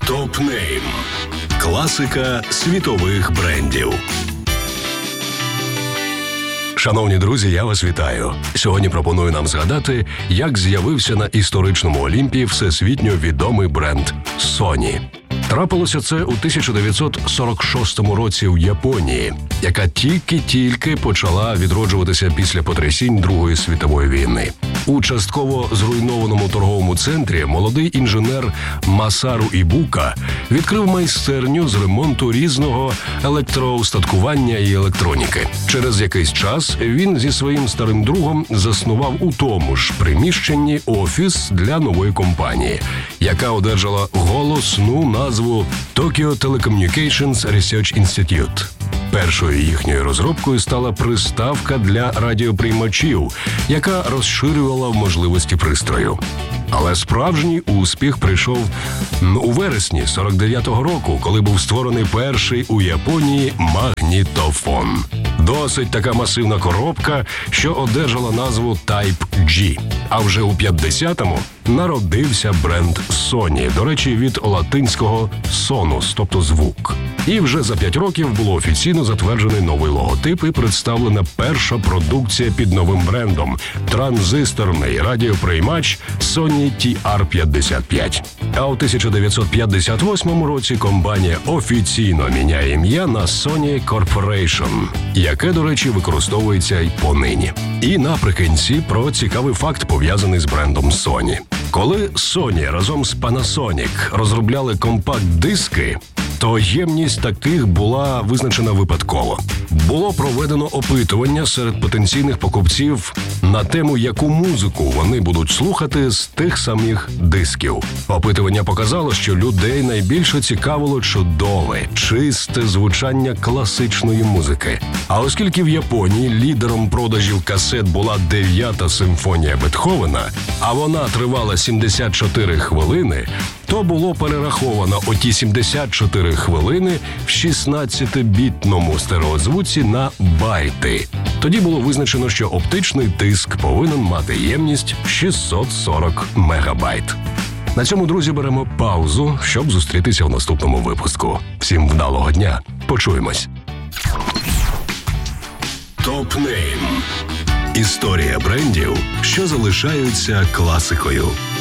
Топ-нейм. Класика світових брендів. Шановні друзі, я вас вітаю. Сьогодні пропоную нам згадати, як з'явився на історичному Олімпі всесвітньо відомий бренд Sony. Трапилося це у 1946 році в Японії, яка тільки почала відроджуватися після потрясінь Другої світової війни. У частково зруйнованому торговому центрі молодий інженер Масару Ібука відкрив майстерню з ремонту різного електроустаткування і електроніки. Через якийсь час він зі своїм старим другом заснував у тому ж приміщенні офіс для нової компанії, яка одержала голосну назву Tokyo Telecommunications Research Institute. Першою їхньою розробкою стала приставка для радіоприймачів, яка розширювала можливості пристрою. Але справжній успіх прийшов у вересні 49-го року, коли був створений перший у Японії магнітофон. Досить така масивна коробка, що одержала назву Type G. А вже у 50-му народився бренд Sony, до речі, від латинського sonus, тобто звук. І вже за 5 років було офіційно затверджений новий логотип і представлена перша продукція під новим брендом – транзисторний радіоприймач Sony TR-55. А у 1958 році компанія офіційно міняє ім'я на Sony Corporation, яке, до речі, використовується й понині. І наприкінці про цікавий факт, пов'язаний з брендом Sony. Коли Sony разом з Panasonic розробляли компакт-диски, то ємність таких була визначена випадково. Було проведено опитування серед потенційних покупців на тему, яку музику вони будуть слухати з тих самих дисків. Опитування показало, що людей найбільше цікавило чудове, чисте звучання класичної музики. А оскільки в Японії лідером продажів касет була 9-та симфонія Бетховена, а вона тривала 74 хвилини, то було перераховано оті 74 хвилини в 16-бітному стереозвуці на байти. Тоді було визначено, що оптичний диск повинен мати ємність 640 мегабайт. На цьому, друзі, беремо паузу, щоб зустрітися в наступному випуску. Всім вдалого дня. Почуємось. Топ-нейм. Історія брендів, що залишаються класикою.